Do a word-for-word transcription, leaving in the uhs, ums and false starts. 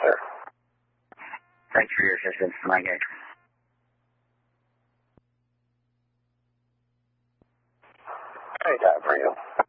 sir. Thanks for your assistance, my guy. Anytime for you.